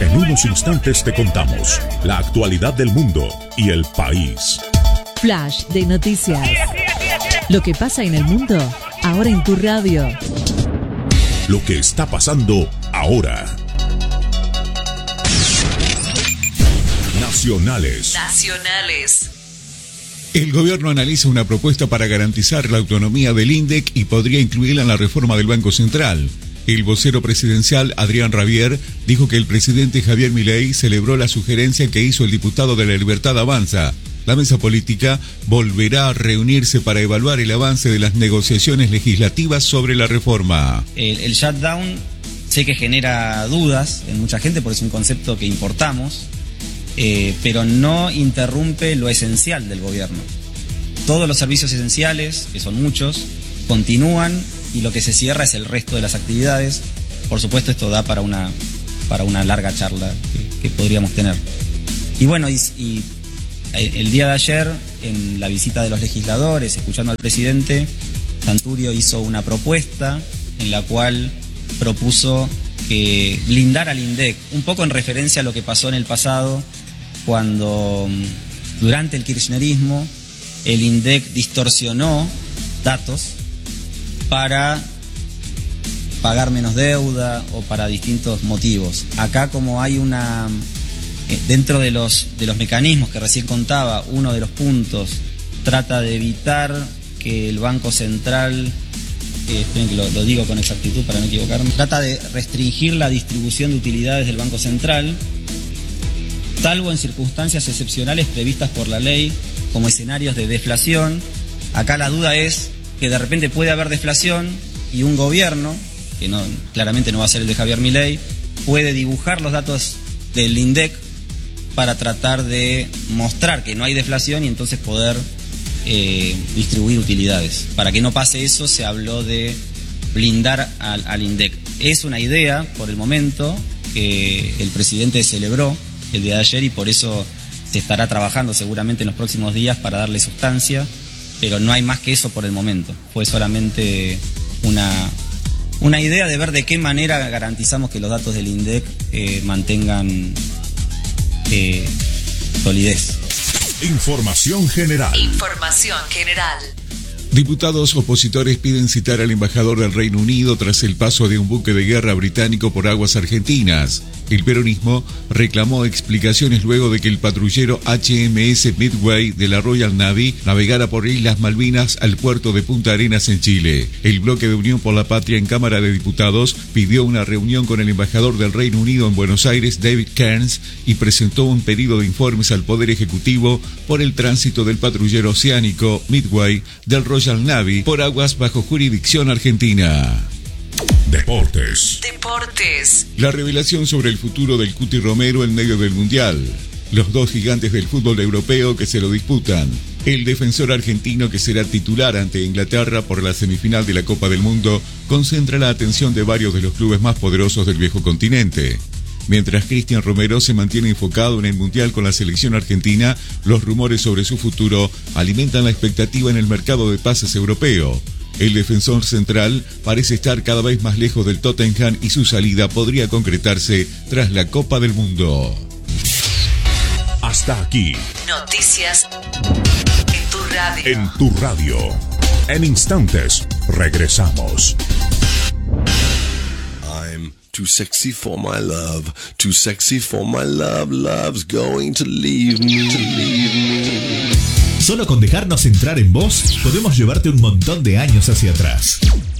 En unos instantes te contamos la actualidad del mundo y el país. Flash de noticias. Lo que pasa en el mundo, ahora en tu radio. Lo que está pasando ahora. Nacionales. El gobierno analiza una propuesta para garantizar la autonomía del INDEC y podría incluirla en la reforma del Banco Central. El vocero presidencial, Adrián Rabier, dijo que el presidente Javier Milei celebró la sugerencia que hizo el diputado de La Libertad Avanza. La mesa política volverá a reunirse para evaluar el avance de las negociaciones legislativas sobre la reforma. El shutdown sé que genera dudas en mucha gente porque es un concepto que importamos, pero no interrumpe lo esencial del gobierno. Todos los servicios esenciales, que son muchos, continúan y lo que se cierra es el resto de las actividades. Por supuesto, esto da para una larga charla que podríamos tener. Y bueno, y el día de ayer, en la visita de los legisladores, escuchando al presidente, Santurio hizo una propuesta en la cual propuso que blindar al INDEC, un poco en referencia a lo que pasó en el pasado, cuando durante el kirchnerismo el INDEC distorsionó datos para pagar menos deuda o para distintos motivos. Acá, como hay dentro de los mecanismos que recién contaba, uno de los puntos trata de evitar que el Banco Central, esperen que lo digo con exactitud para no equivocarme, trata de restringir la distribución de utilidades del Banco Central, salvo en circunstancias excepcionales previstas por la ley, como escenarios de deflación. Acá la duda es que de repente puede haber deflación y un gobierno, que claramente no va a ser el de Javier Milei, puede dibujar los datos del INDEC para tratar de mostrar que no hay deflación y entonces poder distribuir utilidades. Para que no pase eso, se habló de blindar al INDEC. Es una idea, por el momento, que el presidente celebró el día de ayer y por eso se estará trabajando seguramente en los próximos días para darle sustancia, pero no hay más que eso por el momento. Fue solamente una idea de ver de qué manera garantizamos que los datos del INDEC mantengan solidez. Información general. Diputados opositores piden citar al embajador del Reino Unido tras el paso de un buque de guerra británico por aguas argentinas. El peronismo reclamó explicaciones luego de que el patrullero HMS Midway de la Royal Navy navegara por Islas Malvinas al puerto de Punta Arenas en Chile. El bloque de Unión por la Patria en Cámara de Diputados pidió una reunión con el embajador del Reino Unido en Buenos Aires, David Cairns, y presentó un pedido de informes al Poder Ejecutivo por el tránsito del patrullero oceánico Midway del Royal Navy por aguas bajo jurisdicción argentina. Deportes. La revelación sobre el futuro del Cuti Romero en medio del Mundial. Los dos gigantes del fútbol europeo que se lo disputan. El defensor argentino que será titular ante Inglaterra por la semifinal de la Copa del Mundo concentra la atención de varios de los clubes más poderosos del viejo continente. Mientras Cristian Romero se mantiene enfocado en el Mundial con la selección argentina, los rumores sobre su futuro alimentan la expectativa en el mercado de pases europeo. El defensor central parece estar cada vez más lejos del Tottenham y su salida podría concretarse tras la Copa del Mundo. Hasta aquí. Noticias en tu radio. En tu radio. En instantes, regresamos. I'm too sexy for my love. Too sexy for my love. Love's going to leave me. Solo con dejarnos entrar en vos, podemos llevarte un montón de años hacia atrás.